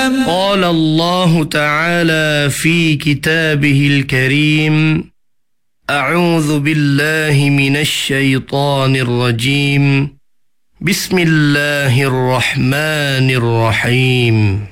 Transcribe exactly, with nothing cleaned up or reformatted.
قال الله تعالى في كتابه الكريم: أعوذ بالله من الشيطان الرجيم. بسم الله الرحمن الرحيم.